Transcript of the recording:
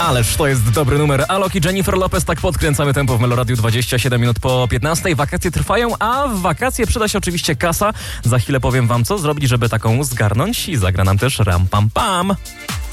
Ależ to jest dobry numer. Alok i Jennifer Lopez, tak podkręcamy tempo w Meloradiu 27 minut po 15. Wakacje trwają, a w wakacje przyda się oczywiście kasa. Za chwilę powiem wam, co zrobić, żeby taką zgarnąć i zagra nam też Ram Pam Pam.